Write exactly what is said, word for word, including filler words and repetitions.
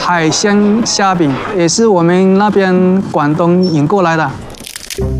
海鲜虾饼，也是我们那边广东引过来的。